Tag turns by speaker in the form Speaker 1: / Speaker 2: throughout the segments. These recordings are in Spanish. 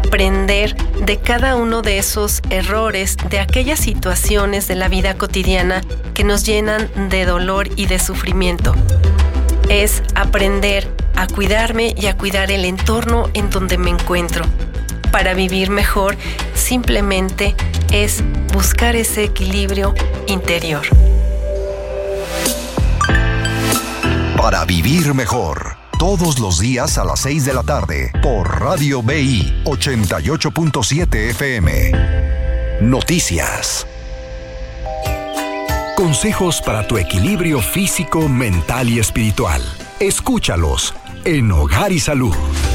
Speaker 1: aprender de cada uno de esos errores, de aquellas situaciones de la vida cotidiana que nos llenan de dolor y de sufrimiento. Es aprender a cuidarme y a cuidar el entorno en donde me encuentro. Para vivir mejor, simplemente es buscar ese equilibrio interior.
Speaker 2: Para vivir mejor, todos los días a las 6 de la tarde, por Radio BI 88.7 FM. Noticias. Consejos para tu equilibrio físico, mental y espiritual. Escúchalos en Hogar y Salud.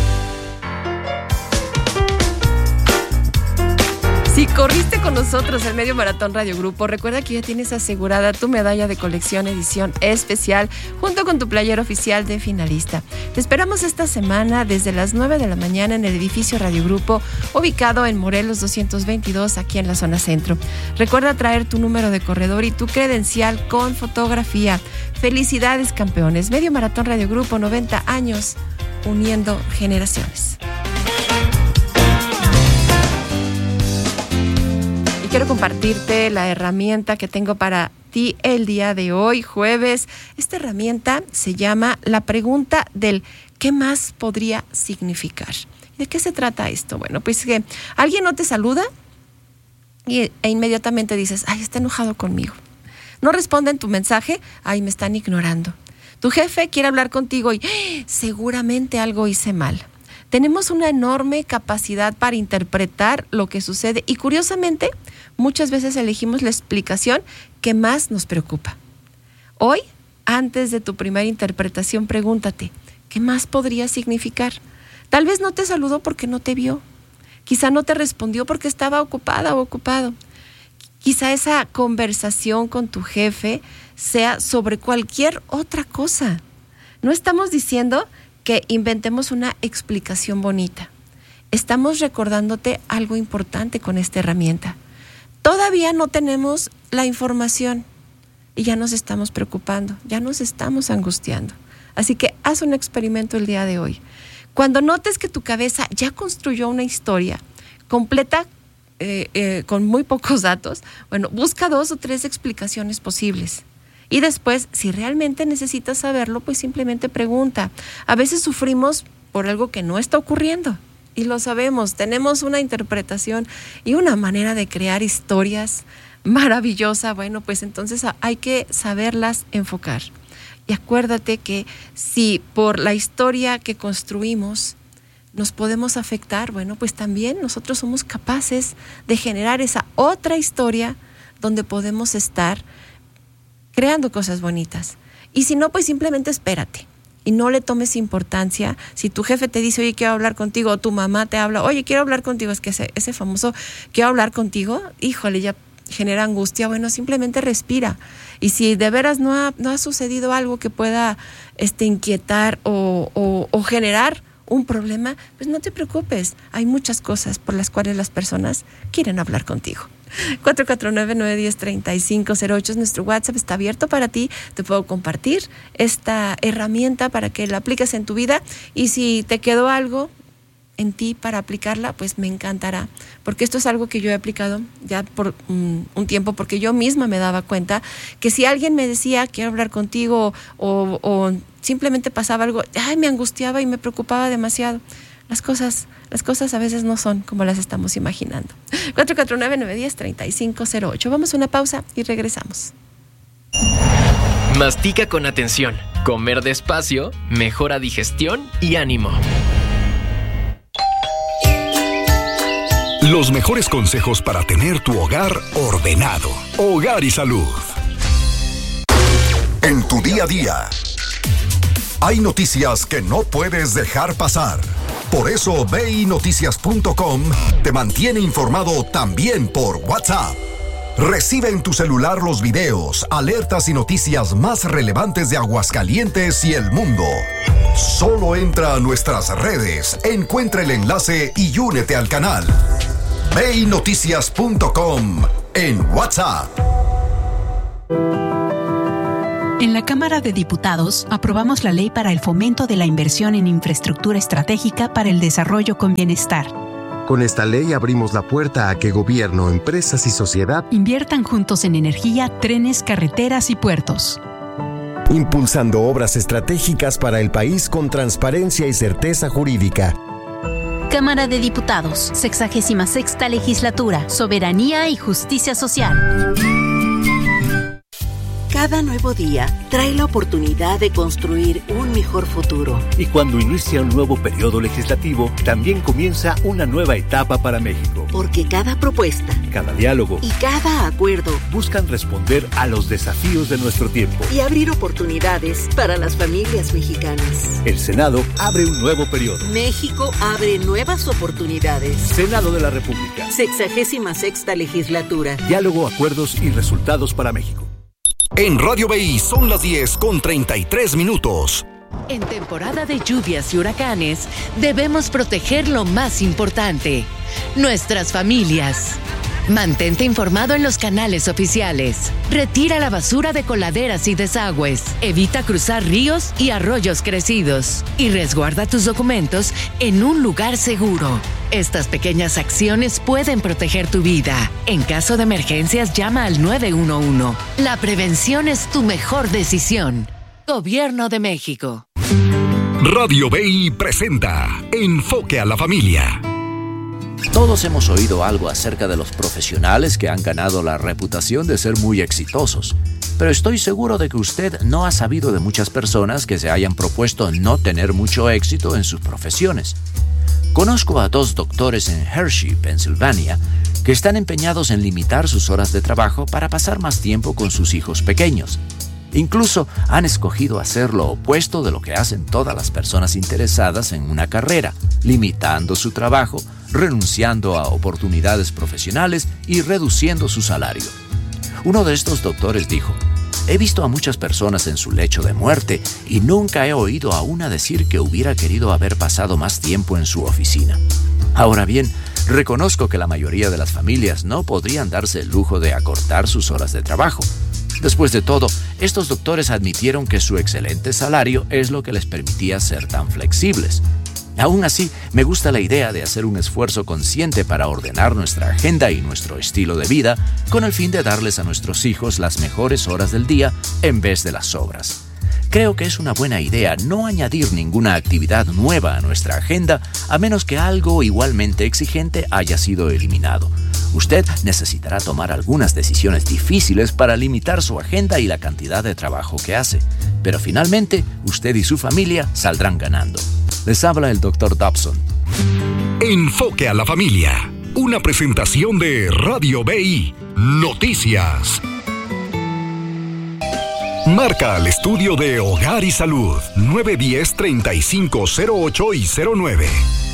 Speaker 3: Si corriste con nosotros el Medio Maratón Radio Grupo, recuerda que ya tienes asegurada tu medalla de colección edición especial junto con tu playera oficial de finalista. Te esperamos esta semana desde las 9 de la mañana en el edificio Radio Grupo, ubicado en Morelos 222, aquí en la zona centro. Recuerda traer tu número de corredor y tu credencial con fotografía. Felicidades, campeones. Medio Maratón Radio Grupo, 90 años, uniendo generaciones. Quiero compartirte la herramienta que tengo para ti el día de hoy, jueves. Esta herramienta se llama la pregunta del ¿qué más podría significar? ¿De qué se trata esto? Bueno, pues que alguien no te saluda e inmediatamente dices, ay, está enojado conmigo. No responde en tu mensaje, ay, me están ignorando. Tu jefe quiere hablar contigo y seguramente algo hice mal. Tenemos una enorme capacidad para interpretar lo que sucede y curiosamente muchas veces elegimos la explicación que más nos preocupa. Hoy, antes de tu primera interpretación, pregúntate, ¿qué más podría significar? Tal vez no te saludó porque no te vio. Quizá no te respondió porque estaba ocupada o ocupado. Quizá esa conversación con tu jefe sea sobre cualquier otra cosa. No estamos diciendo que inventemos una explicación bonita. Estamos recordándote algo importante con esta herramienta. Todavía no tenemos la información y ya nos estamos preocupando, ya nos estamos angustiando. Así que haz un experimento el día de hoy. Cuando notes que tu cabeza ya construyó una historia completa con muy pocos datos, bueno, busca 2 o 3 explicaciones posibles. Y después, si realmente necesitas saberlo, pues simplemente pregunta. A veces sufrimos por algo que no está ocurriendo. Y lo sabemos, tenemos una interpretación y una manera de crear historias maravillosa. Bueno, pues entonces hay que saberlas enfocar. Y acuérdate que si por la historia que construimos nos podemos afectar, bueno, pues también nosotros somos capaces de generar esa otra historia donde podemos estar creando cosas bonitas. Y si no, pues simplemente espérate y no le tomes importancia. Si tu jefe te dice, oye, quiero hablar contigo, o tu mamá te habla, oye, quiero hablar contigo, es que ese famoso quiero hablar contigo, híjole, ya genera angustia. Bueno, simplemente respira. Y si de veras no ha sucedido algo que pueda inquietar o generar un problema, pues no te preocupes. Hay muchas cosas por las cuales las personas quieren hablar contigo. 449-910-3508 es nuestro WhatsApp, está abierto para ti. Te puedo compartir esta herramienta para que la apliques en tu vida y si te quedó algo en ti para aplicarla, pues me encantará, porque esto es algo que yo he aplicado ya por un tiempo, porque yo misma me daba cuenta que si alguien me decía quiero hablar contigo o simplemente pasaba algo, ay, me angustiaba y me preocupaba demasiado. Las cosas a veces no son como las estamos imaginando. 449-910-3508. Vamos a una pausa y regresamos.
Speaker 4: Mastica con atención. Comer despacio mejora digestión y ánimo.
Speaker 2: Los mejores consejos para tener tu hogar ordenado. Hogar y Salud. En tu día a día, hay noticias que no puedes dejar pasar. Por eso BINoticias.com te mantiene informado también por WhatsApp. Recibe en tu celular los videos, alertas y noticias más relevantes de Aguascalientes y el mundo. Solo entra a nuestras redes, encuentra el enlace y únete al canal. BINoticias.com en WhatsApp.
Speaker 5: En la Cámara de Diputados aprobamos la Ley para el Fomento de la Inversión en Infraestructura Estratégica para el Desarrollo con Bienestar.
Speaker 6: Con esta ley abrimos la puerta a que gobierno, empresas y sociedad
Speaker 5: inviertan juntos en energía, trenes, carreteras y puertos.
Speaker 7: Impulsando obras estratégicas para el país con transparencia y certeza jurídica.
Speaker 8: Cámara de Diputados, 66ª Legislatura, Soberanía y Justicia Social.
Speaker 9: Cada nuevo día trae la oportunidad de construir un mejor futuro.
Speaker 10: Y cuando inicia un nuevo periodo legislativo, también comienza una nueva etapa para México.
Speaker 9: Porque cada propuesta,
Speaker 10: cada diálogo
Speaker 9: y cada acuerdo
Speaker 10: buscan responder a los desafíos de nuestro tiempo
Speaker 9: y abrir oportunidades para las familias mexicanas.
Speaker 10: El Senado abre un nuevo periodo.
Speaker 9: México abre nuevas oportunidades.
Speaker 10: Senado de la República.
Speaker 9: 66ª Legislatura.
Speaker 10: Diálogo, acuerdos y resultados para México.
Speaker 2: En Radio BI son las 10:33.
Speaker 11: En temporada de lluvias y huracanes, debemos proteger lo más importante, nuestras familias. Mantente informado en los canales oficiales. Retira la basura de coladeras y desagües. Evita cruzar ríos y arroyos crecidos. Y resguarda tus documentos en un lugar seguro. Estas pequeñas acciones pueden proteger tu vida. En caso de emergencias, llama al 911. La prevención es tu mejor decisión. Gobierno de México.
Speaker 2: Radio BI presenta Enfoque a la Familia.
Speaker 12: Todos hemos oído algo acerca de los profesionales que han ganado la reputación de ser muy exitosos, pero estoy seguro de que usted no ha sabido de muchas personas que se hayan propuesto no tener mucho éxito en sus profesiones. Conozco a 2 doctores en Hershey, Pensilvania, que están empeñados en limitar sus horas de trabajo para pasar más tiempo con sus hijos pequeños. Incluso han escogido hacer lo opuesto de lo que hacen todas las personas interesadas en una carrera, limitando su trabajo, renunciando a oportunidades profesionales y reduciendo su salario. Uno de estos doctores dijo: he visto a muchas personas en su lecho de muerte y nunca he oído a una decir que hubiera querido haber pasado más tiempo en su oficina. Ahora bien, reconozco que la mayoría de las familias no podrían darse el lujo de acortar sus horas de trabajo. Después de todo, estos doctores admitieron que su excelente salario es lo que les permitía ser tan flexibles. Aún así, me gusta la idea de hacer un esfuerzo consciente para ordenar nuestra agenda y nuestro estilo de vida con el fin de darles a nuestros hijos las mejores horas del día en vez de las sobras. Creo que es una buena idea no añadir ninguna actividad nueva a nuestra agenda a menos que algo igualmente exigente haya sido eliminado. Usted necesitará tomar algunas decisiones difíciles para limitar su agenda y la cantidad de trabajo que hace, pero finalmente usted y su familia saldrán ganando. Les habla el Dr. Dobson.
Speaker 2: Enfoque a la familia. Una presentación de Radio BI. Noticias. Marca al estudio de Hogar y Salud 910-3508 y 09.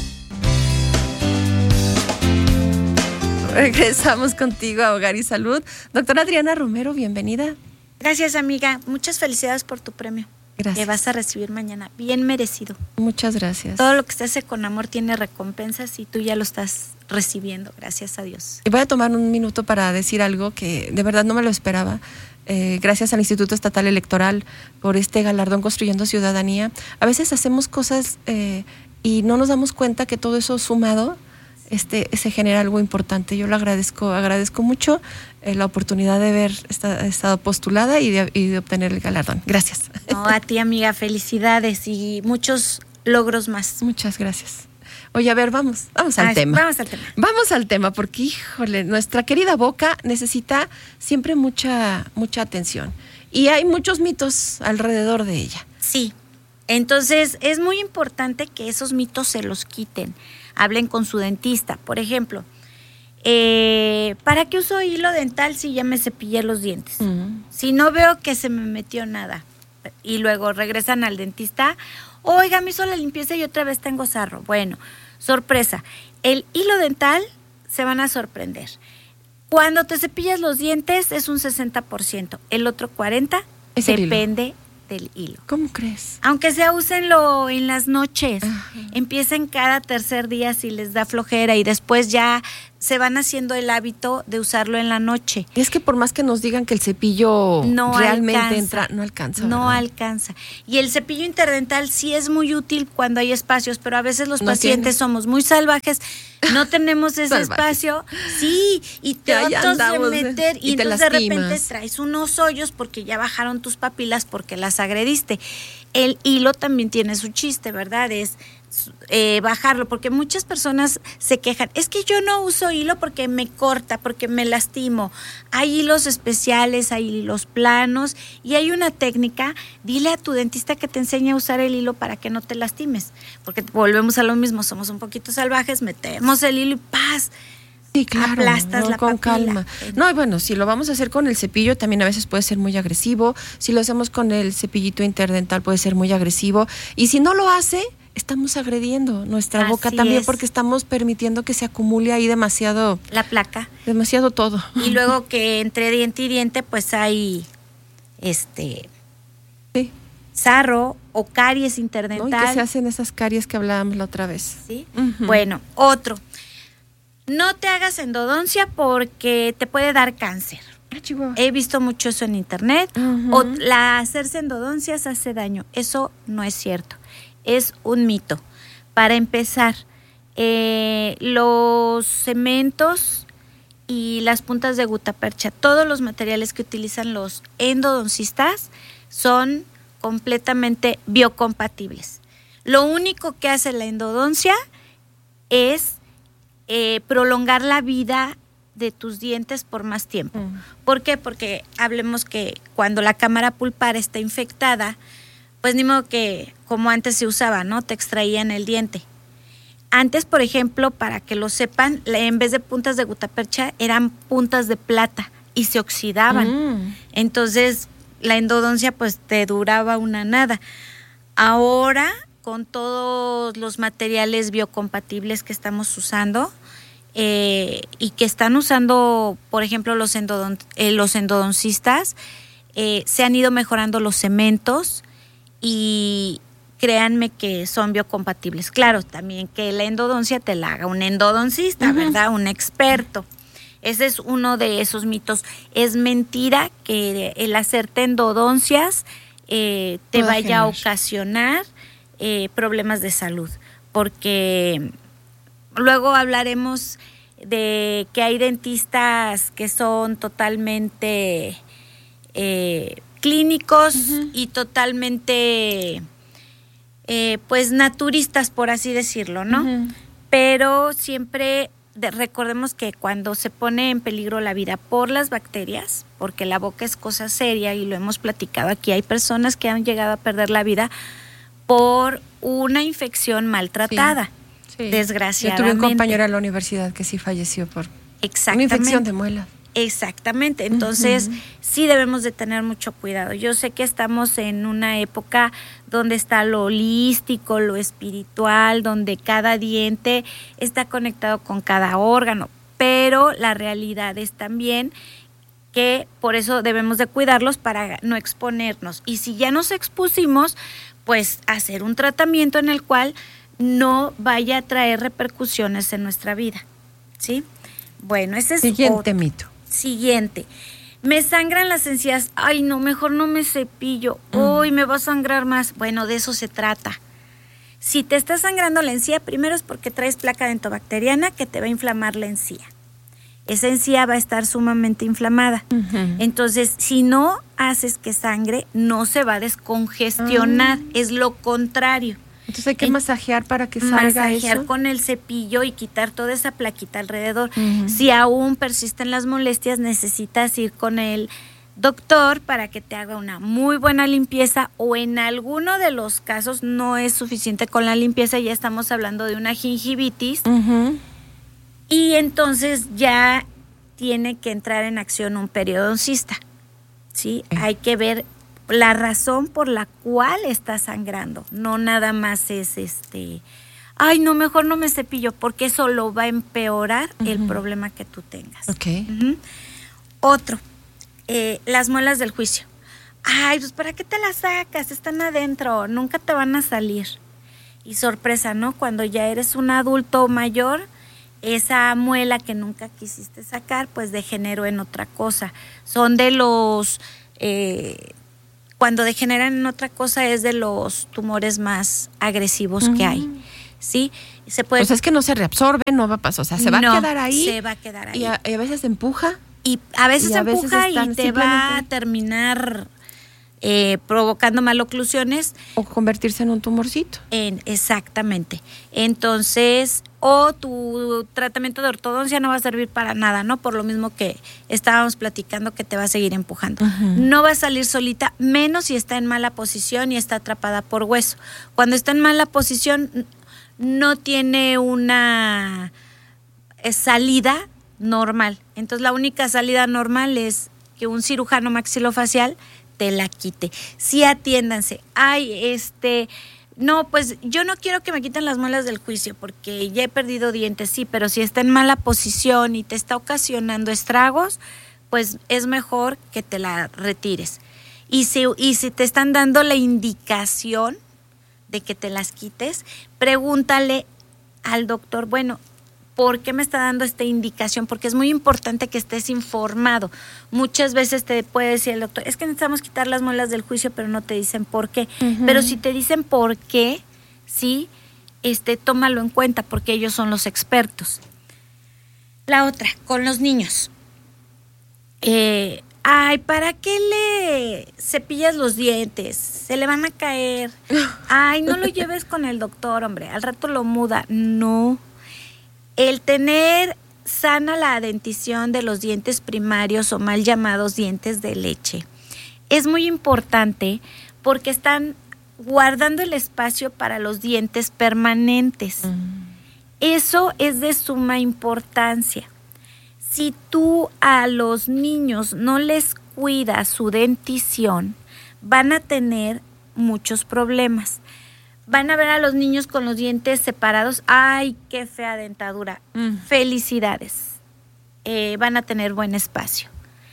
Speaker 3: Regresamos contigo a Hogar y Salud. Doctora Adriana Romero, bienvenida.
Speaker 13: Gracias, amiga. Muchas felicidades por tu premio.
Speaker 3: Gracias.
Speaker 13: Que vas a recibir mañana. Bien merecido.
Speaker 3: Muchas gracias.
Speaker 13: Todo lo que se hace con amor tiene recompensas y tú ya lo estás recibiendo. Gracias a Dios.
Speaker 3: Y voy a tomar un minuto para decir algo que de verdad no me lo esperaba. Gracias al Instituto Estatal Electoral por este galardón Construyendo Ciudadanía. A veces hacemos cosas y no nos damos cuenta que todo eso sumado se genera algo importante. Yo lo agradezco mucho la oportunidad de haber estado postulada y de obtener el galardón. Gracias.
Speaker 13: No, a ti, amiga, felicidades y muchos logros más.
Speaker 3: Muchas gracias. Oye, a ver, vamos al tema. Vamos al tema, porque, híjole, nuestra querida boca necesita siempre mucha atención. Y hay muchos mitos alrededor de ella.
Speaker 13: Sí. Entonces, es muy importante que esos mitos se los quiten. Hablen con su dentista. Por ejemplo, ¿para qué uso hilo dental si ya me cepillé los dientes? Uh-huh. Si no veo que se me metió nada. Y luego regresan al dentista. Oiga, me hizo la limpieza y otra vez tengo sarro. Bueno, sorpresa. El hilo dental se van a sorprender. Cuando te cepillas los dientes es un 60%. El otro 40% depende del hilo.
Speaker 3: ¿Cómo crees?
Speaker 13: Aunque sea úsenlo en las noches. Ajá. Empiecen cada tercer día si les da flojera y después ya se van haciendo el hábito de usarlo en la noche.
Speaker 3: Y es que por más que nos digan que el cepillo no realmente entra, no alcanza.
Speaker 13: No alcanza. Y el cepillo interdental sí es muy útil cuando hay espacios, pero a veces los pacientes somos muy salvajes. no tenemos ese
Speaker 3: Salvajes.
Speaker 13: espacio, sí, y te tratas de meter y entonces de repente traes unos hoyos porque ya bajaron tus papilas porque las agrediste. El hilo también tiene su chiste, ¿verdad? Es bajarlo, porque muchas personas se quejan, es que yo no uso hilo porque me corta, porque me lastimo. Hay hilos especiales, hay hilos planos y hay una técnica. Dile a tu dentista que te enseñe a usar el hilo para que no te lastimes, porque volvemos a lo mismo, somos un poquito salvajes, metemos el hilo y ¡paz!
Speaker 3: Sí, claro,
Speaker 13: aplastas la
Speaker 3: con
Speaker 13: papila.
Speaker 3: calma. No, y bueno, si lo vamos a hacer con el cepillo, también a veces puede ser muy agresivo. Si lo hacemos con el cepillito interdental, puede ser muy agresivo. Y si no lo hace, estamos agrediendo nuestra boca también, porque estamos permitiendo que se acumule ahí demasiado.
Speaker 13: La placa.
Speaker 3: Demasiado todo.
Speaker 13: Y luego que entre diente y diente, pues hay sarro o caries interdental.
Speaker 3: ¿No? Y que se hacen esas caries que hablábamos la otra vez.
Speaker 13: Sí. Bueno, otro. No te hagas endodoncia porque te puede dar cáncer. He visto mucho eso en internet. O hacerse endodoncias hace daño. Eso no es cierto. Es un mito. Para empezar, los cementos y las puntas de gutapercha, todos los materiales que utilizan los endodoncistas son completamente biocompatibles. Lo único que hace la endodoncia es prolongar la vida de tus dientes por más tiempo. ¿Por qué? Porque hablemos que cuando la cámara pulpar está infectada, pues ni modo que como antes se usaba, ¿no? Te extraían el diente. Antes, por ejemplo, para que lo sepan, en vez de puntas de gutapercha, eran puntas de plata y se oxidaban. Entonces, la endodoncia pues te duraba una nada. Ahora, con todos los materiales biocompatibles que estamos usando, y que están usando, por ejemplo, los endodoncistas, se han ido mejorando los cementos y créanme que son biocompatibles. Claro, también que la endodoncia te la haga un endodoncista, ¿verdad? Un experto. Ese es uno de esos mitos. Es mentira que el hacerte endodoncias te vaya a ocasionar problemas de salud, porque luego hablaremos de que hay dentistas que son totalmente clínicos y totalmente pues naturistas, por así decirlo, ¿no? Pero siempre recordemos que cuando se pone en peligro la vida por las bacterias, porque la boca es cosa seria y lo hemos platicado aquí, hay personas que han llegado a perder la vida por una infección maltratada. Sí. Desgraciadamente.
Speaker 3: Yo tuve un compañero en la universidad que sí falleció por una infección de muela.
Speaker 13: Exactamente, entonces sí debemos de tener mucho cuidado. Yo sé que estamos en una época donde está lo holístico, lo espiritual, donde cada diente está conectado con cada órgano, pero la realidad es también que por eso debemos de cuidarlos para no exponernos. Y si ya nos expusimos, pues hacer un tratamiento en el cual no vaya a traer repercusiones en nuestra vida, ¿sí? Bueno, ese es
Speaker 3: siguiente mito.
Speaker 13: Siguiente. Me sangran las encías. Ay, no, mejor no me cepillo. Hoy me va a sangrar más. Bueno, de eso se trata. Si te está sangrando la encía, primero es porque traes placa dentobacteriana que te va a inflamar la encía. Esa encía va a estar sumamente inflamada. Entonces, si no haces que sangre, no se va a descongestionar. Es lo contrario.
Speaker 3: Entonces hay que masajear para que salga
Speaker 13: masajear
Speaker 3: eso.
Speaker 13: Con el cepillo y quitar toda esa plaquita alrededor. Si aún persisten las molestias, necesitas ir con el doctor para que te haga una muy buena limpieza, o en alguno de los casos no es suficiente con la limpieza, ya estamos hablando de una gingivitis, y entonces ya tiene que entrar en acción un periodoncista, ¿sí? Hay que ver la razón por la cual está sangrando, no nada más es ay, no, mejor no me cepillo, porque eso lo va a empeorar el problema que tú tengas. Otro, las muelas del juicio. Ay, pues ¿para qué te las sacas? Están adentro, nunca te van a salir. Y sorpresa, ¿no? Cuando ya eres un adulto mayor, esa muela que nunca quisiste sacar, pues degeneró en otra cosa. Son de los... cuando degeneran en otra cosa es de los tumores más agresivos que hay, ¿sí? Se puede...
Speaker 3: O sea, es que no se reabsorbe, no va a pasar, o sea, se va a quedar ahí.
Speaker 13: Se va a quedar ahí.
Speaker 3: Y a veces empuja.
Speaker 13: Y a veces empuja y te
Speaker 3: simplemente...
Speaker 13: va a terminar provocando maloclusiones.
Speaker 3: O convertirse en un tumorcito.
Speaker 13: Exactamente. Entonces, o tu tratamiento de ortodoncia no va a servir para nada, ¿no? Por lo mismo que estábamos platicando, que te va a seguir empujando. Uh-huh. No va a salir solita, menos si está en mala posición y está atrapada por hueso. Cuando está en mala posición, no tiene una salida normal. Entonces, la única salida normal es que un cirujano maxilofacial te la quite. Sí, atiéndanse. No, pues yo no quiero que me quiten las muelas del juicio porque ya he perdido dientes, sí, pero si está en mala posición y te está ocasionando estragos, pues es mejor que te la retires. Y si te están dando la indicación de que te las quites, pregúntale al doctor, bueno, ¿por qué me está dando esta indicación? Porque es muy importante que estés informado. Muchas veces te puede decir el doctor, es que necesitamos quitar las muelas del juicio, pero no te dicen por qué. Uh-huh. Pero si te dicen por qué, sí, tómalo en cuenta, porque ellos son los expertos. La otra, con los niños. ¿Para qué le cepillas los dientes? Se le van a caer. Ay, no lo lleves con el doctor, hombre, al rato lo muda. No. El tener sana la dentición de los dientes primarios o mal llamados dientes de leche es muy importante porque están guardando el espacio para los dientes permanentes. Eso es de suma importancia. Si tú a los niños no les cuidas su dentición, van a tener muchos problemas. Van a ver a los niños con los dientes separados. ¡Ay, qué fea dentadura! Felicidades. Van a tener buen espacio.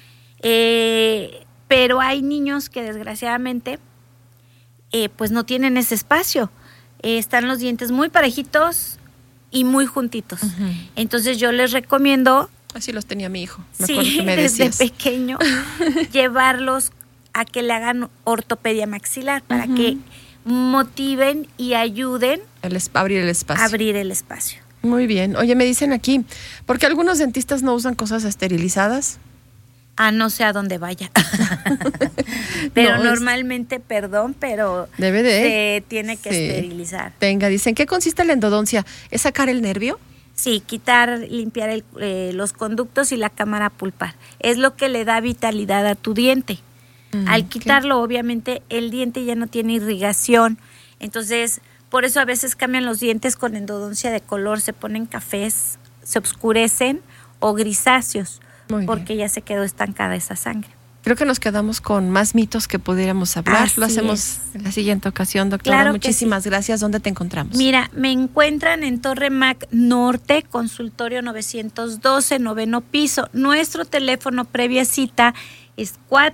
Speaker 13: Pero hay niños que desgraciadamente pues no tienen ese espacio. Están los dientes muy parejitos y muy juntitos. Uh-huh. Entonces yo les recomiendo...
Speaker 3: Así los tenía mi hijo.
Speaker 13: Me acuerdo que me decías. Desde pequeño, llevarlos a que le hagan ortopedia maxilar para que motiven y ayuden
Speaker 3: a abrir el espacio. Muy bien. Oye, me dicen aquí, ¿por qué algunos dentistas no usan cosas esterilizadas?
Speaker 13: No sé a dónde vaya. Pero normalmente, pero se tiene que esterilizar.
Speaker 3: Venga, dicen, ¿qué consiste la endodoncia? ¿Es sacar el nervio?
Speaker 13: Sí, limpiar los conductos y la cámara pulpar. Es lo que le da vitalidad a tu diente. Al quitarlo, obviamente, el diente ya no tiene irrigación. Entonces, por eso a veces cambian los dientes con endodoncia de color, se ponen cafés, se oscurecen o grisáceos, porque ya se quedó estancada esa sangre.
Speaker 3: Creo que nos quedamos con más mitos que pudiéramos hablar.
Speaker 13: Así
Speaker 3: lo hacemos en la siguiente ocasión, doctora.
Speaker 13: Claro,
Speaker 3: muchísimas gracias. ¿Dónde te encontramos?
Speaker 13: Mira, me encuentran en Torre Mac Norte, consultorio 912, 9º piso. Nuestro teléfono previa cita es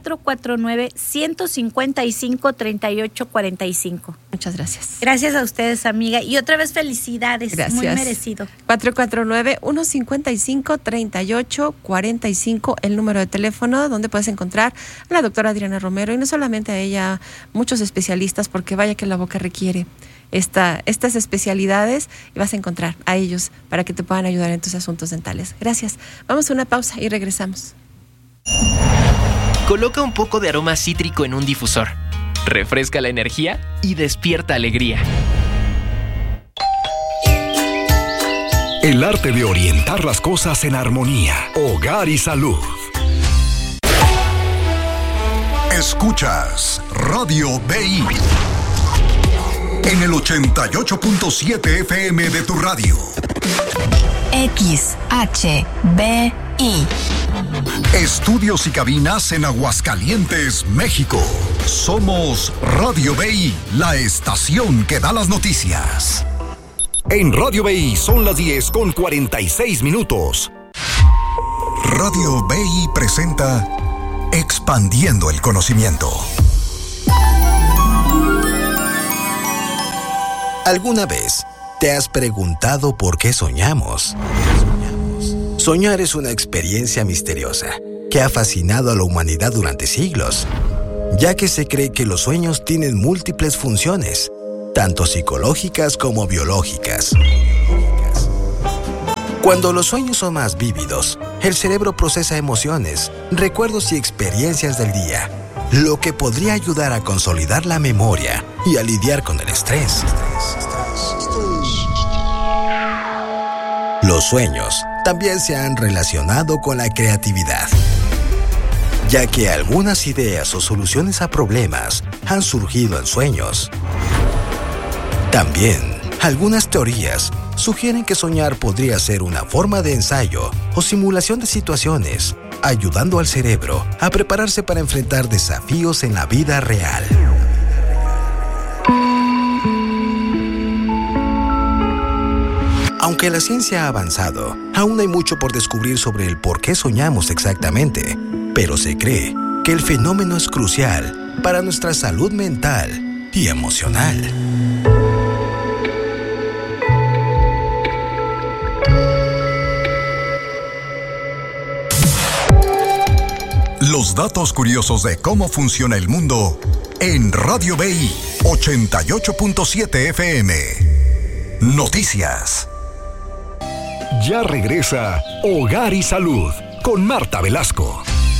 Speaker 13: 449-155-3845.
Speaker 3: Muchas gracias.
Speaker 13: Gracias a ustedes, amiga. Y otra vez felicidades.
Speaker 3: Gracias.
Speaker 13: Muy merecido.
Speaker 3: 449-155-3845, el número de teléfono donde puedes encontrar a la doctora Adriana Romero, y no solamente a ella, muchos especialistas, porque vaya que la boca requiere estas especialidades, y vas a encontrar a ellos para que te puedan ayudar en tus asuntos dentales. Gracias. Vamos a una pausa y regresamos.
Speaker 4: Coloca un poco de aroma cítrico en un difusor. Refresca la energía y despierta alegría.
Speaker 2: El arte de orientar las cosas en armonía. Hogar y salud. Escuchas Radio BI en el 88.7 FM de tu radio.
Speaker 5: XHBI.
Speaker 2: Estudios y cabinas en Aguascalientes, México. Somos Radio BI, la estación que da las noticias. En Radio BI son las 10:46. Radio BI presenta Expandiendo el Conocimiento.
Speaker 14: ¿Alguna vez te has preguntado por qué soñamos? Soñar es una experiencia misteriosa que ha fascinado a la humanidad durante siglos, ya que se cree que los sueños tienen múltiples funciones, tanto psicológicas como biológicas. Cuando los sueños son más vívidos, el cerebro procesa emociones, recuerdos y experiencias del día, lo que podría ayudar a consolidar la memoria y a lidiar con el estrés. Los sueños también se han relacionado con la creatividad, ya que algunas ideas o soluciones a problemas han surgido en sueños. También, algunas teorías sugieren que soñar podría ser una forma de ensayo o simulación de situaciones, ayudando al cerebro a prepararse para enfrentar desafíos en la vida real. Aunque la ciencia ha avanzado, aún hay mucho por descubrir sobre el por qué soñamos exactamente, pero se cree que el fenómeno es crucial para nuestra salud mental y emocional.
Speaker 2: Los datos curiosos de cómo funciona el mundo en Radio BI 88.7 FM. Noticias.
Speaker 15: Ya regresa Hogar y Salud con Marta Velasco.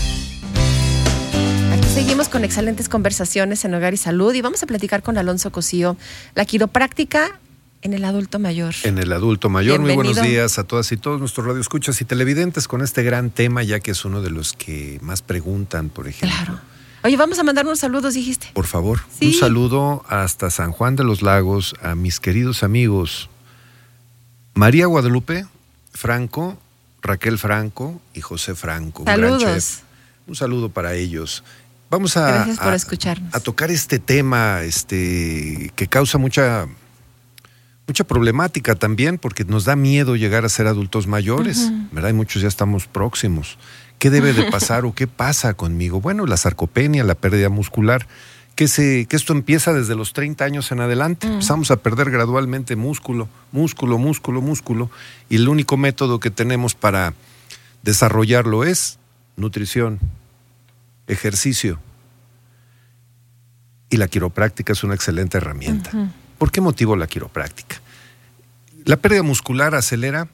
Speaker 3: Aquí seguimos con excelentes conversaciones en Hogar y Salud y vamos a platicar con Alonso Cosío, la quiropráctica en el adulto mayor.
Speaker 16: En el adulto mayor.
Speaker 3: Bienvenido.
Speaker 16: Muy buenos días a todas y todos nuestros radioescuchas y televidentes con este gran tema, ya que es uno de los que más preguntan, por ejemplo.
Speaker 3: Claro. Oye, vamos a mandar unos saludos, dijiste.
Speaker 16: Por favor,
Speaker 3: sí.
Speaker 16: Un saludo hasta San Juan de los Lagos a mis queridos amigos María Guadalupe Franco, Raquel Franco y José Franco.
Speaker 3: Saludos.
Speaker 16: Un gran chef. Un saludo para ellos. Vamos
Speaker 3: Gracias por escucharnos.
Speaker 16: A tocar este tema que causa mucha problemática también, porque nos da miedo llegar a ser adultos mayores, ¿verdad? Y muchos ya estamos próximos. ¿Qué debe de pasar o qué pasa conmigo? Bueno, la sarcopenia, la pérdida muscular, que esto empieza desde los 30 años en adelante. Empezamos a perder gradualmente músculo, y el único método que tenemos para desarrollarlo es nutrición, ejercicio, y la quiropráctica es una excelente herramienta. ¿Por qué motivo la quiropráctica? La pérdida muscular acelera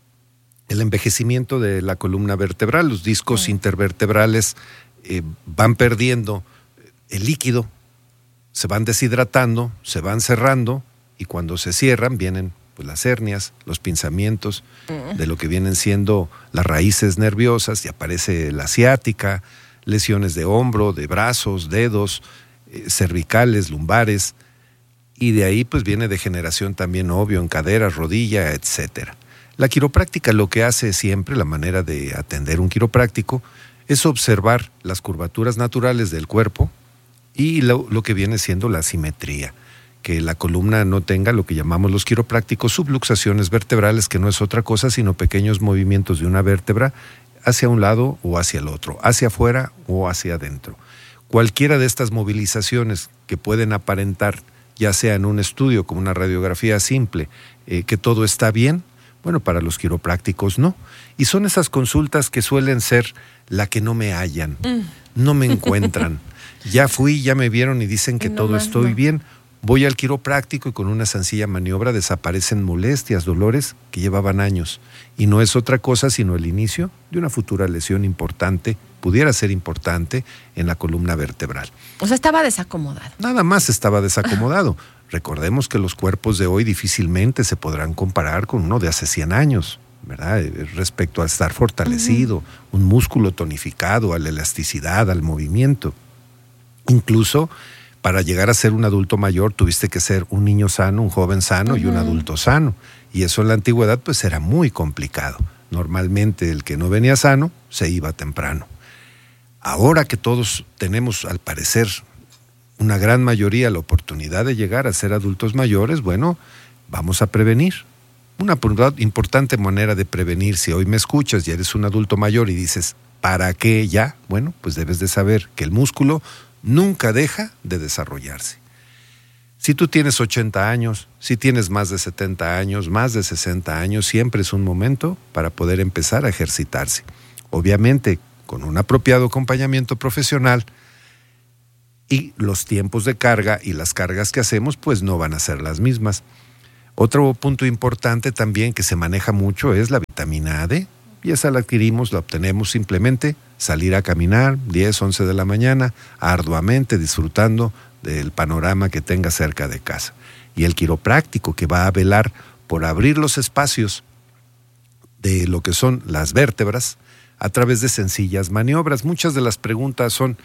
Speaker 16: el envejecimiento de la columna vertebral. Los discos intervertebrales van perdiendo el líquido, se van deshidratando, se van cerrando, y cuando se cierran vienen pues las hernias, los pinzamientos de lo que vienen siendo las raíces nerviosas, y aparece la ciática, lesiones de hombro, de brazos, dedos, cervicales, lumbares. Y de ahí pues viene degeneración también obvio en caderas, rodilla, etcétera. La quiropráctica lo que hace siempre, la manera de atender un quiropráctico, es observar las curvaturas naturales del cuerpo y lo que viene siendo la simetría. Que la columna no tenga lo que llamamos los quiroprácticos subluxaciones vertebrales, que no es otra cosa sino pequeños movimientos de una vértebra hacia un lado o hacia el otro, hacia afuera o hacia adentro. Cualquiera de estas movilizaciones que pueden aparentar, ya sea en un estudio como una radiografía simple, que todo está bien, bueno, para los quiroprácticos no. Y son esas consultas que suelen ser la que no me hallan, no me encuentran. Ya fui, ya me vieron y dicen que todo estoy bien. Voy al quiropráctico y con una sencilla maniobra desaparecen molestias, dolores que llevaban años. Y no es otra cosa sino el inicio de una futura lesión importante, pudiera ser importante, en la columna vertebral.
Speaker 3: O sea, estaba desacomodado.
Speaker 16: Nada más estaba desacomodado. Recordemos que los cuerpos de hoy difícilmente se podrán comparar con uno de hace 100 años, ¿verdad? Respecto a estar fortalecido, un músculo tonificado, a la elasticidad, al movimiento. Incluso para llegar a ser un adulto mayor tuviste que ser un niño sano, un joven sano y un adulto sano. Y eso en la antigüedad pues era muy complicado. Normalmente el que no venía sano se iba temprano. Ahora que todos tenemos, al parecer, una gran mayoría la oportunidad de llegar a ser adultos mayores, bueno, vamos a prevenir. Una importante manera de prevenir, si hoy me escuchas y eres un adulto mayor y dices, ¿para qué ya? Bueno, pues debes de saber que el músculo nunca deja de desarrollarse. Si tú tienes 80 años, si tienes más de 70 años, más de 60 años, siempre es un momento para poder empezar a ejercitarse. Obviamente, con un apropiado acompañamiento profesional, y los tiempos de carga y las cargas que hacemos, pues no van a ser las mismas. Otro punto importante también que se maneja mucho es la vitamina D. Y esa la adquirimos, la obtenemos simplemente salir a caminar 10, 11 de la mañana, arduamente disfrutando del panorama que tenga cerca de casa. Y el quiropráctico que va a velar por abrir los espacios de lo que son las vértebras a través de sencillas maniobras. Muchas de las preguntas son,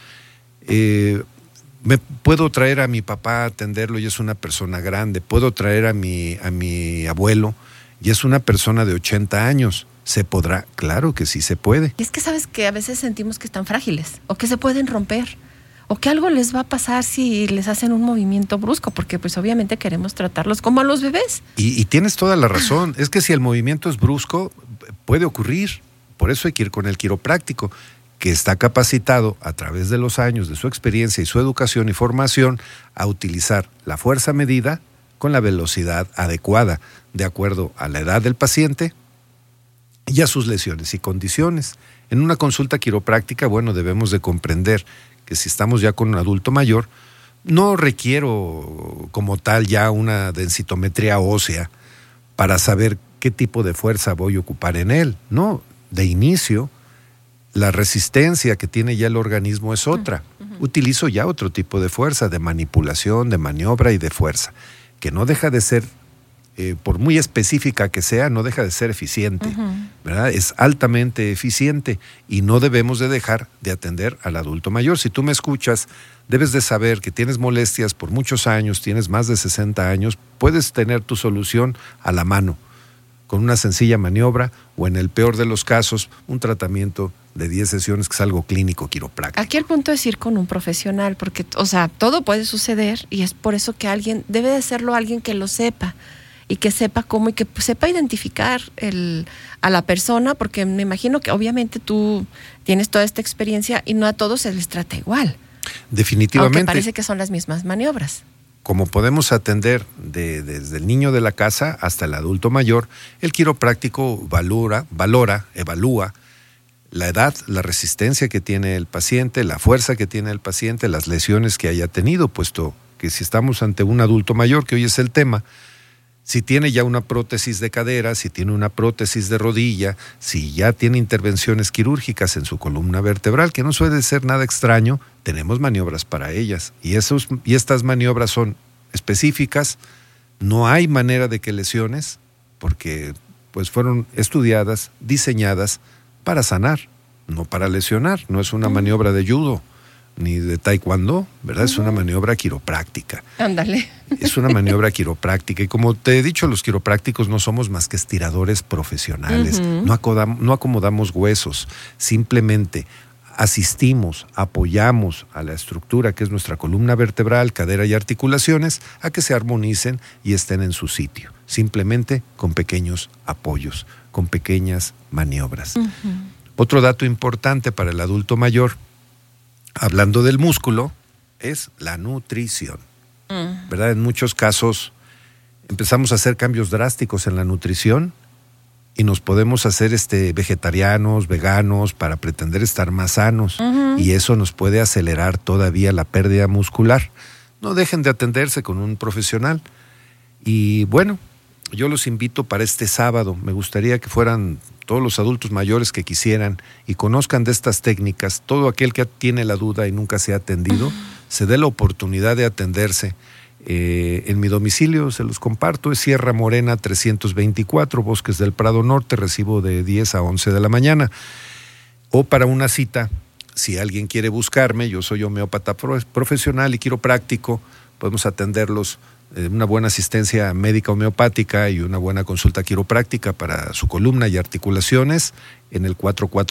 Speaker 16: ¿me puedo traer a mi papá a atenderlo y es una persona grande? ¿Puedo traer a mi abuelo y es una persona de 80 años? ¿Se podrá? Claro que sí se puede.
Speaker 3: Y es que sabes que a veces sentimos que están frágiles o que se pueden romper o que algo les va a pasar si les hacen un movimiento brusco, porque pues obviamente queremos tratarlos como a los bebés.
Speaker 16: Y tienes toda la razón. Es que si el movimiento es brusco, puede ocurrir. Por eso hay que ir con el quiropráctico, que está capacitado a través de los años, de su experiencia y su educación y formación, a utilizar la fuerza medida con la velocidad adecuada, de acuerdo a la edad del paciente y a sus lesiones y condiciones. En una consulta quiropráctica, bueno, debemos de comprender que si estamos ya con un adulto mayor, no requiero como tal ya una densitometría ósea para saber qué tipo de fuerza voy a ocupar en él. No, de inicio, la resistencia que tiene ya el organismo es otra. Utilizo ya otro tipo de fuerza, de manipulación, de maniobra y de fuerza, que no deja de ser, por muy específica que sea, no deja de ser eficiente, ¿verdad? Es altamente eficiente y no debemos de dejar de atender al adulto mayor. Si tú me escuchas, debes de saber que tienes molestias por muchos años, tienes más de 60 años, puedes tener tu solución a la mano, con una sencilla maniobra o, en el peor de los casos, un tratamiento de 10 sesiones que es algo clínico quiropráctico.
Speaker 3: Aquí el punto es ir con un profesional, porque, o sea, todo puede suceder y es por eso que alguien, debe de serlo alguien que lo sepa y que sepa cómo y que sepa identificar a la persona, porque me imagino que obviamente tú tienes toda esta experiencia y no a todos se les trata igual.
Speaker 16: Definitivamente.
Speaker 3: Aunque parece que son las mismas maniobras.
Speaker 16: Como podemos atender desde el niño de la casa hasta el adulto mayor, el quiropráctico evalúa la edad, la resistencia que tiene el paciente, la fuerza que tiene el paciente, las lesiones que haya tenido, puesto que si estamos ante un adulto mayor, que hoy es el tema, si tiene ya una prótesis de cadera, si tiene una prótesis de rodilla, si ya tiene intervenciones quirúrgicas en su columna vertebral, que no suele ser nada extraño, tenemos maniobras para ellas. Y estas maniobras son específicas, no hay manera de que lesiones, porque pues fueron estudiadas, diseñadas para sanar, no para lesionar. No es una maniobra de judo ni de taekwondo, ¿verdad? Es una maniobra quiropráctica.
Speaker 3: Ándale.
Speaker 16: Es una maniobra quiropráctica. Y como te he dicho, los quiroprácticos no somos más que estiradores profesionales. No acomodamos huesos. Simplemente asistimos, apoyamos a la estructura que es nuestra columna vertebral, cadera y articulaciones a que se armonicen y estén en su sitio. Simplemente con pequeños apoyos, con pequeñas maniobras. Otro dato importante para el adulto mayor, hablando del músculo, es la nutrición, ¿verdad? En muchos casos empezamos a hacer cambios drásticos en la nutrición y nos podemos hacer vegetarianos, veganos, para pretender estar más sanos, y eso nos puede acelerar todavía la pérdida muscular. No dejen de atenderse con un profesional. Y bueno, yo los invito para este sábado. Me gustaría que fueran todos los adultos mayores que quisieran y conozcan de estas técnicas. Todo aquel que tiene la duda y nunca se ha atendido, se dé la oportunidad de atenderse. En mi domicilio, se los comparto, es Sierra Morena 324, Bosques del Prado Norte, recibo de 10 a 11 de la mañana. O para una cita, si alguien quiere buscarme, yo soy homeópata profesional y quiropráctico, podemos atenderlos. Una buena asistencia médica homeopática y una buena consulta quiropráctica para su columna y articulaciones en el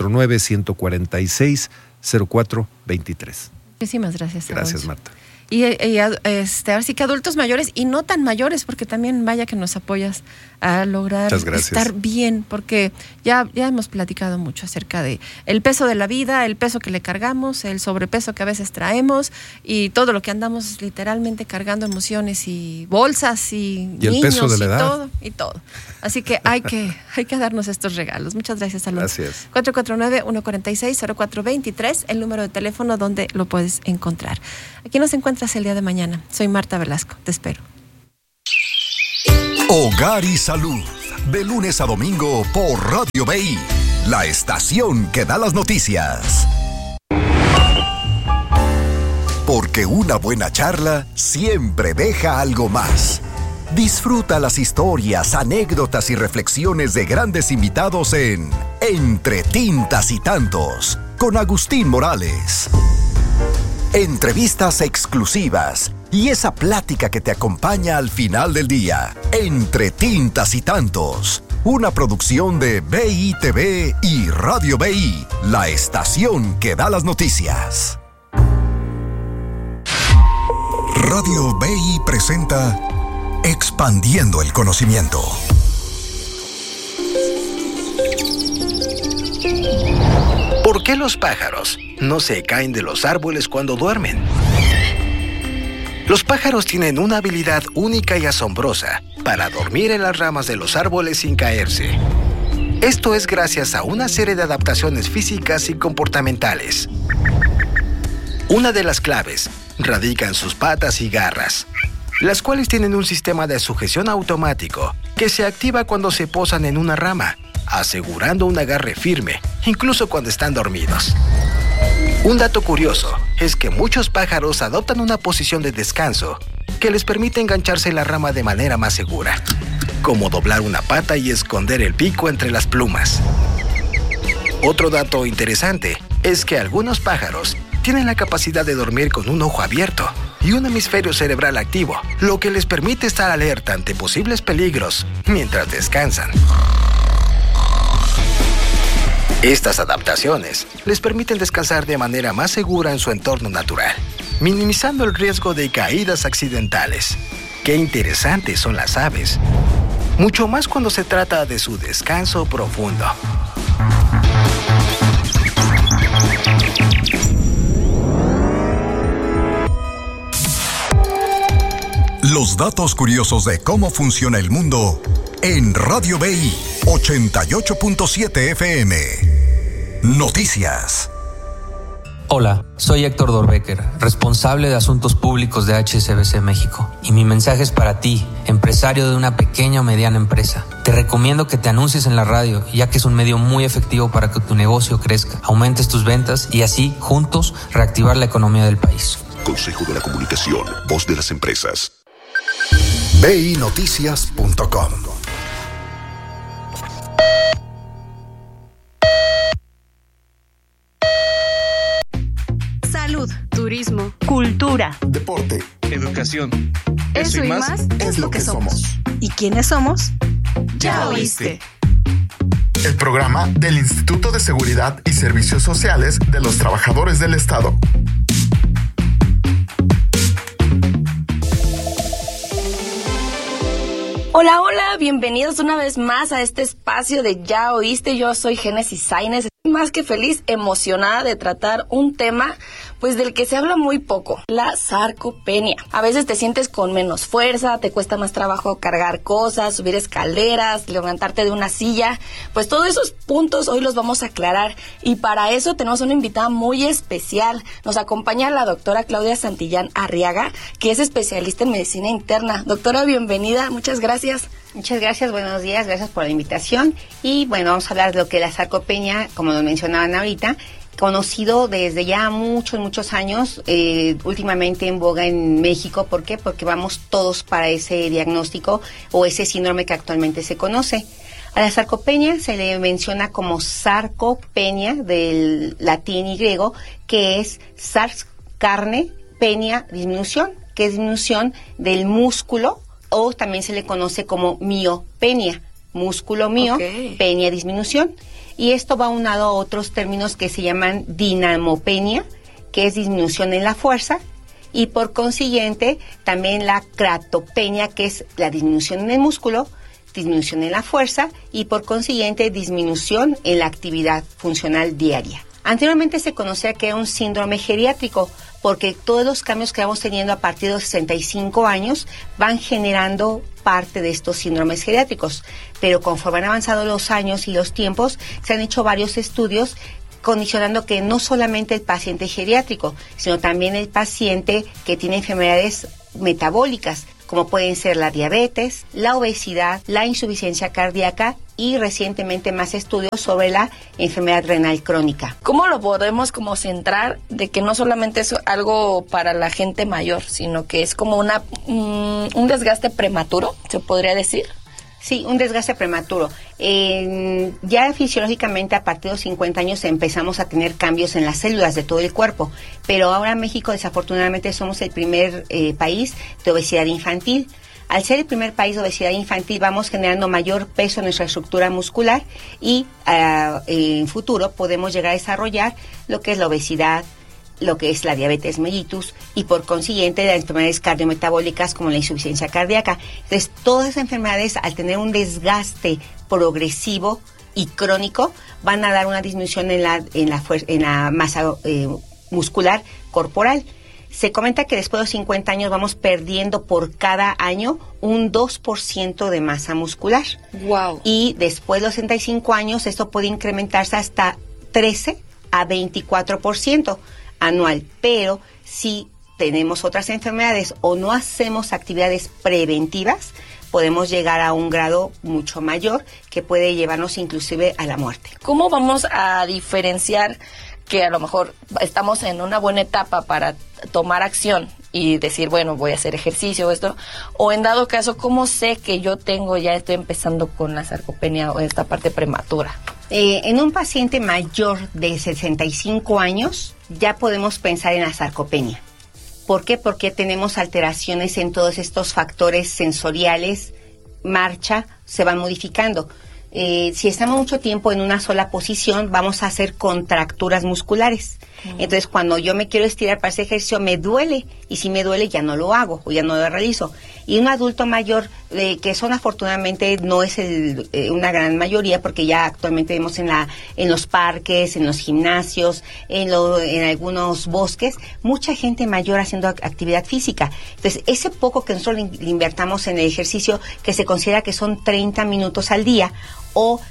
Speaker 16: 449-146-0423.
Speaker 3: Muchísimas gracias.
Speaker 16: Gracias, Marta.
Speaker 3: Y así que adultos mayores y no tan mayores, porque también vaya que nos apoyas a lograr estar bien, porque ya hemos platicado mucho acerca de el peso de la vida, el peso que le cargamos, el sobrepeso que a veces traemos y todo lo que andamos literalmente cargando, emociones y bolsas y niños
Speaker 16: el peso de la edad.
Speaker 3: y todo. Así que hay que darnos estos regalos. Muchas gracias, Salud.
Speaker 16: Gracias.
Speaker 3: 449-146-0423, el número de teléfono donde lo puedes encontrar. Aquí nos encuentras el día de mañana. Soy Marta Velasco. Te espero.
Speaker 2: Hogar y Salud, de lunes a domingo por Radio BI, la estación que da las noticias. Porque una buena charla siempre deja algo más. Disfruta las historias, anécdotas y reflexiones de grandes invitados en Entre Tintas y Tantos, con Agustín Morales. Entrevistas exclusivas y esa plática que te acompaña al final del día. Entre Tintas y Tantos, una producción de BITV y Radio BI, la estación que da las noticias. Radio BI presenta Expandiendo el Conocimiento.
Speaker 14: ¿Por qué los pájaros no se caen de los árboles cuando duermen? Los pájaros tienen una habilidad única y asombrosa para dormir en las ramas de los árboles sin caerse. Esto es gracias a una serie de adaptaciones físicas y comportamentales. Una de las claves radica en sus patas y garras, las cuales tienen un sistema de sujeción automático que se activa cuando se posan en una rama, asegurando un agarre firme, incluso cuando están dormidos. Un dato curioso es que muchos pájaros adoptan una posición de descanso que les permite engancharse en la rama de manera más segura, como doblar una pata y esconder el pico entre las plumas. Otro dato interesante es que algunos pájaros tienen la capacidad de dormir con un ojo abierto y un hemisferio cerebral activo, lo que les permite estar alerta ante posibles peligros mientras descansan. Estas adaptaciones les permiten descansar de manera más segura en su entorno natural, minimizando el riesgo de caídas accidentales. ¡Qué interesantes son las aves! Mucho más cuando se trata de su descanso profundo.
Speaker 2: Los datos curiosos de cómo funciona el mundo en Radio BI 88.7 FM. Noticias.
Speaker 17: Hola, soy Héctor Dorbecker, responsable de Asuntos Públicos de HSBC México. Y mi mensaje es para ti, empresario de una pequeña o mediana empresa. Te recomiendo que te anuncies en la radio, ya que es un medio muy efectivo para que tu negocio crezca, aumentes tus ventas y así, juntos, reactivar la economía del país.
Speaker 15: Consejo de la Comunicación, voz de las empresas.
Speaker 2: BINoticias.com.
Speaker 18: Salud, turismo, cultura,
Speaker 19: deporte, educación.
Speaker 18: Eso y más es lo que somos. ¿Y quiénes somos? Ya oíste.
Speaker 19: El programa del Instituto de Seguridad y Servicios Sociales de los Trabajadores del Estado.
Speaker 18: Hola, hola, bienvenidos una vez más a este espacio de Ya Oíste. Yo soy Génesis Sainz, más que feliz, emocionada de tratar un tema pues del que se habla muy poco, la sarcopenia. A veces te sientes con menos fuerza, te cuesta más trabajo cargar cosas, subir escaleras, levantarte de una silla. Pues todos esos puntos hoy los vamos a aclarar y para eso tenemos una invitada muy especial. Nos acompaña la doctora Claudia Santillán Arriaga, que es especialista en medicina interna. Doctora, bienvenida, muchas gracias.
Speaker 20: Muchas gracias, buenos días, gracias por la invitación. Y bueno, vamos a hablar de lo que es la sarcopenia, como nos mencionaban ahorita, conocido desde ya muchos años, últimamente en boga en México. ¿Por qué? Porque vamos todos para ese diagnóstico o ese síndrome que actualmente se conoce. A la sarcopenia se le menciona como sarcopenia, del latín y griego, que es sars, carne, penia, disminución, que es disminución del músculo, o también se le conoce como miopenia, músculo mío, penia, disminución. Y esto va unado a otros términos que se llaman dinamopenia, que es disminución en la fuerza, y por consiguiente también la cratopenia, que es la disminución en el músculo, disminución en la fuerza y por consiguiente disminución en la actividad funcional diaria. Anteriormente se conocía que era un síndrome geriátrico, porque todos los cambios que vamos teniendo a partir de los 65 años van generando parte de estos síndromes geriátricos. Pero conforme han avanzado los años y los tiempos, se han hecho varios estudios condicionando que no solamente el paciente geriátrico, sino también el paciente que tiene enfermedades metabólicas, como pueden ser la diabetes, la obesidad, la insuficiencia cardíaca y recientemente más estudios sobre la enfermedad renal crónica.
Speaker 18: ¿Cómo lo podemos como centrar de que no solamente es algo para la gente mayor, sino que es como un desgaste prematuro, se podría decir?
Speaker 20: Sí, un desgaste prematuro. Ya fisiológicamente a partir de los 50 años empezamos a tener cambios en las células de todo el cuerpo, pero ahora México desafortunadamente somos el primer país de obesidad infantil. Al ser el primer país de obesidad infantil vamos generando mayor peso en nuestra estructura muscular y en futuro podemos llegar a desarrollar lo que es la obesidad, lo que es la diabetes mellitus y por consiguiente las enfermedades cardiometabólicas como la insuficiencia cardíaca. Entonces, todas esas enfermedades al tener un desgaste progresivo y crónico van a dar una disminución en la masa muscular corporal. Se comenta que después de los 50 años vamos perdiendo por cada año un 2% de masa muscular.
Speaker 18: Wow.
Speaker 20: Y después de los 65 años esto puede incrementarse hasta 13 a 24%. anual, pero si tenemos otras enfermedades o no hacemos actividades preventivas, podemos llegar a un grado mucho mayor que puede llevarnos inclusive a la muerte.
Speaker 18: ¿Cómo vamos a diferenciar que a lo mejor estamos en una buena etapa para tomar acción y decir, bueno, voy a hacer ejercicio o esto, o en dado caso, cómo sé que yo estoy empezando con la sarcopenia o esta parte prematura?
Speaker 20: En un paciente mayor de 65 años ya podemos pensar en la sarcopenia. ¿Por qué? Porque tenemos alteraciones en todos estos factores sensoriales, marcha, se van modificando. Si estamos mucho tiempo en una sola posición, vamos a hacer contracturas musculares. Entonces, cuando yo me quiero estirar para ese ejercicio, me duele. Y si me duele, ya no lo hago o ya no lo realizo. Y un adulto mayor, que son afortunadamente no es una gran mayoría, porque ya actualmente vemos en los parques, en los gimnasios, en algunos bosques, mucha gente mayor haciendo actividad física. Entonces, ese poco que nosotros le invertamos en el ejercicio, que se considera que son 30 minutos al día, o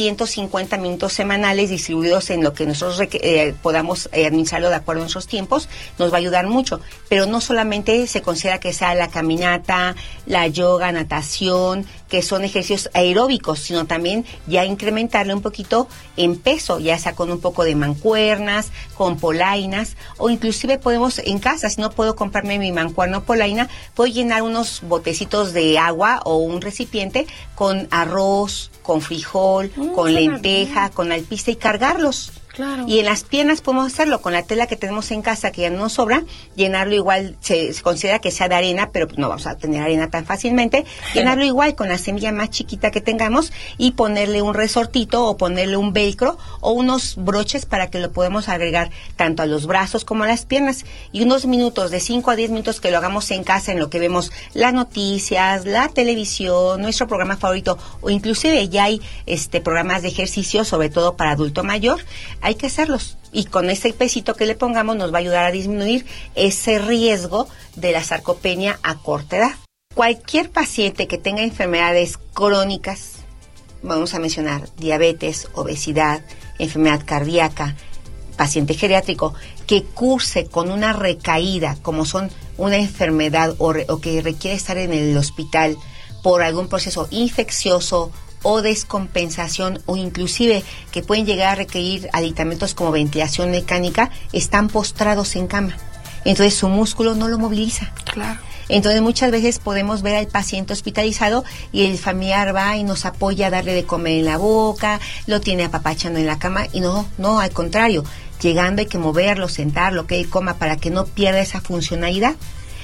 Speaker 20: 150 minutos semanales distribuidos en lo que nosotros podamos administrarlo de acuerdo a nuestros tiempos, nos va a ayudar mucho. Pero no solamente se considera que sea la caminata, la yoga, natación, que son ejercicios aeróbicos, sino también ya incrementarle un poquito en peso, ya sea con un poco de mancuernas, con polainas, o inclusive podemos en casa, si no puedo comprarme mi mancuerna o polaina, puedo llenar unos botecitos de agua o un recipiente con arroz, con frijol, con lenteja, con alpiste y cargarlos. Claro. Y en las piernas podemos hacerlo con la tela que tenemos en casa, que ya no nos sobra, llenarlo igual, se considera que sea de arena, pero no vamos a tener arena tan fácilmente, llenarlo igual con la semilla más chiquita que tengamos y ponerle un resortito o ponerle un velcro o unos broches para que lo podamos agregar tanto a los brazos como a las piernas. Y unos minutos, de 5 a 10 minutos que lo hagamos en casa, en lo que vemos las noticias, la televisión, nuestro programa favorito, o inclusive ya hay programas de ejercicio, sobre todo para adulto mayor, hay que hacerlos. Y con ese pesito que le pongamos nos va a ayudar a disminuir ese riesgo de la sarcopenia a corta edad. Cualquier paciente que tenga enfermedades crónicas, vamos a mencionar diabetes, obesidad, enfermedad cardíaca, paciente geriátrico, que curse con una recaída, como son una enfermedad o que requiere estar en el hospital por algún proceso infeccioso o descompensación, o inclusive que pueden llegar a requerir aditamentos como ventilación mecánica, están postrados en cama. Entonces su músculo no lo moviliza. Claro. Entonces muchas veces podemos ver al paciente hospitalizado y el familiar va y nos apoya a darle de comer en la boca, lo tiene apapachando en la cama, y no, al contrario, llegando hay que moverlo, sentarlo, que él coma para que no pierda esa funcionalidad.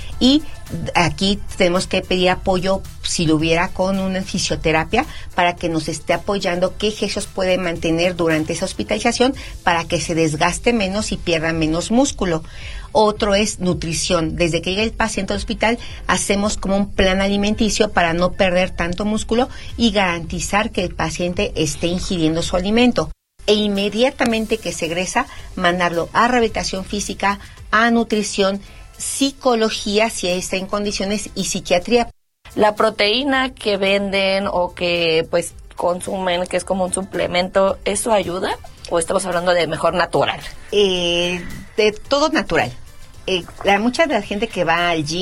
Speaker 20: Y aquí tenemos que pedir apoyo, si lo hubiera, con una fisioterapia para que nos esté apoyando qué ejercicios puede mantener durante esa hospitalización para que se desgaste menos y pierda menos músculo. Otro es nutrición. Desde que llega el paciente al hospital, hacemos como un plan alimenticio para no perder tanto músculo y garantizar que el paciente esté ingiriendo su alimento. E inmediatamente que se egresa, mandarlo a rehabilitación física, a nutrición, psicología si está en condiciones y psiquiatría.
Speaker 18: La proteína que venden o que pues consumen, que es como un suplemento, ¿eso ayuda? ¿O estamos hablando de mejor natural?
Speaker 20: De todo natural. Mucha de la gente que va al gym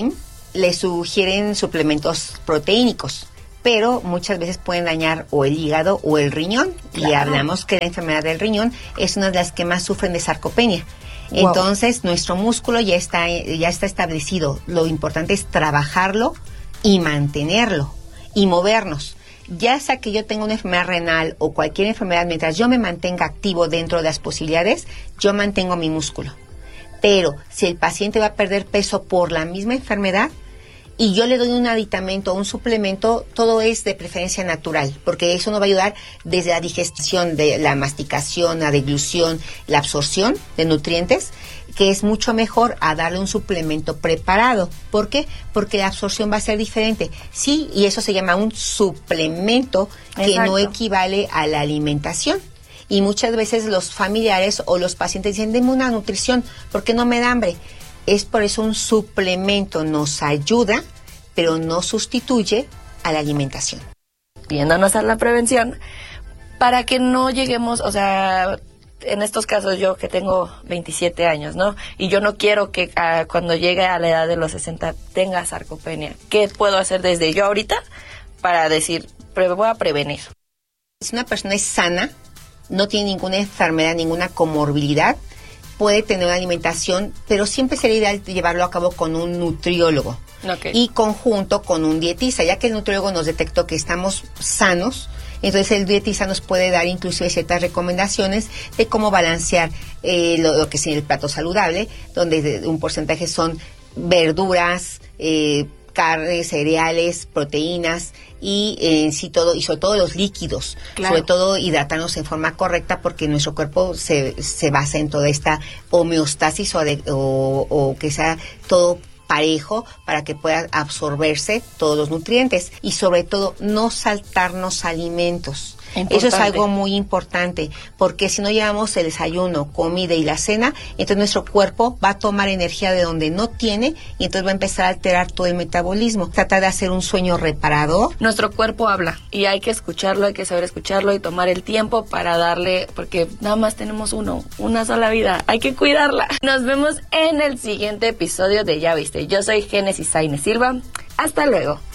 Speaker 20: le sugieren suplementos proteínicos, pero muchas veces pueden dañar o el hígado o el riñón. Claro. Y hablamos que la enfermedad del riñón es una de las que más sufren de sarcopenia. Wow. Entonces, nuestro músculo ya está establecido. Lo importante es trabajarlo y mantenerlo y movernos. Ya sea que yo tenga una enfermedad renal o cualquier enfermedad, mientras yo me mantenga activo dentro de las posibilidades, yo mantengo mi músculo. Pero si el paciente va a perder peso por la misma enfermedad y yo le doy un aditamento o un suplemento, todo es de preferencia natural, porque eso nos va a ayudar desde la digestión, de la masticación, la deglución, la absorción de nutrientes, que es mucho mejor a darle un suplemento preparado. ¿Por qué? Porque la absorción va a ser diferente. Sí, y eso se llama un suplemento que no equivale a la alimentación. Y muchas veces los familiares o los pacientes dicen, deme una nutrición, porque no me da hambre. Es por eso un suplemento nos ayuda, pero no sustituye a la alimentación.
Speaker 18: Viéndonos a la prevención, para que no lleguemos, o sea, en estos casos yo que tengo 27 años, ¿no? Y yo no quiero que cuando llegue a la edad de los 60 tenga sarcopenia. ¿Qué puedo hacer desde yo ahorita para decir, voy a prevenir?
Speaker 20: Si una persona es sana, no tiene ninguna enfermedad, ninguna comorbilidad, puede tener una alimentación, pero siempre sería ideal llevarlo a cabo con un nutriólogo. Okay. Y conjunto con un dietista, ya que el nutriólogo nos detectó que estamos sanos, entonces el dietista nos puede dar inclusive ciertas recomendaciones de cómo balancear lo que es el plato saludable, donde un porcentaje son verduras, carnes, cereales, proteínas y sí todo, y sobre todo los líquidos, claro. Sobre todo hidratarnos en forma correcta, porque nuestro cuerpo se basa en toda esta homeostasis o que sea todo parejo para que pueda absorberse todos los nutrientes, y sobre todo no saltarnos alimentos. Importante. Eso es algo muy importante, porque si no llevamos el desayuno, comida y la cena, entonces nuestro cuerpo va a tomar energía de donde no tiene y entonces va a empezar a alterar todo el metabolismo. Trata de hacer un sueño reparador.
Speaker 18: Nuestro cuerpo habla y hay que escucharlo, hay que saber escucharlo y tomar el tiempo para darle, porque nada más tenemos una sola vida, hay que cuidarla. Nos vemos en el siguiente episodio de Ya Viste. Yo soy Génesis Sainz Silva. Hasta luego.